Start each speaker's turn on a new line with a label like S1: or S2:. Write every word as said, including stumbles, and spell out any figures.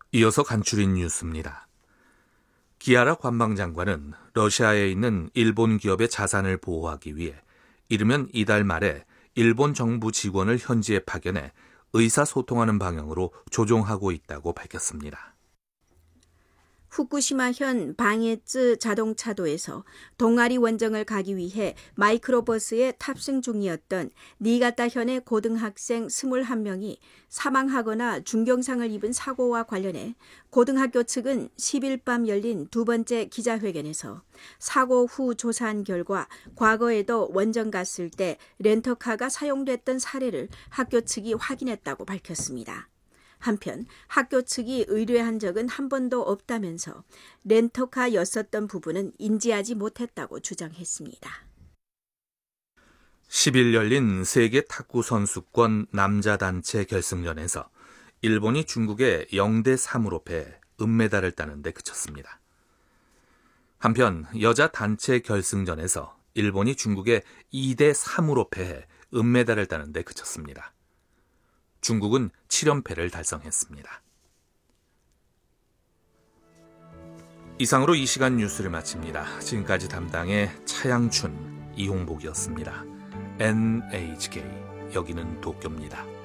S1: 이어서 간추린 뉴스입니다. 기아라 관방장관은 러시아에 있는 일본 기업의 자산을 보호하기 위해 이르면 이달 말에 일본 정부 직원을 현지에 파견해 의사소통하는 방향으로 조종하고 있다고 밝혔습니다.
S2: 후쿠시마현 방에츠 자동차도에서 동아리 원정을 가기 위해 마이크로버스에 탑승 중이었던 니가타현의 고등학생 이십일 명이 사망하거나 중경상을 입은 사고와 관련해 고등학교 측은 십 일 밤 열린 두 번째 기자회견에서 사고 후 조사한 결과 과거에도 원정 갔을 때 렌터카가 사용됐던 사례를 학교 측이 확인했다고 밝혔습니다. 한편 학교 측이 의뢰한 적은 한 번도 없다면서 렌터카였었던 부분은 인지하지 못했다고 주장했습니다.
S1: 십 일 열린 세계 탁구 선수권 남자 단체 결승전에서 일본이 중국에 영 대 삼으로 패해 은메달을 따는 데 그쳤습니다. 한편 여자 단체 결승전에서 일본이 중국에 이 대 삼으로 패해 은메달을 따는 데 그쳤습니다. 중국은 칠 연패를 달성했습니다. 이상으로 이 시간 뉴스를 마칩니다. 지금까지 담당의 차양춘, 이홍복이었습니다. 엔에이치케이, 여기는 도쿄입니다.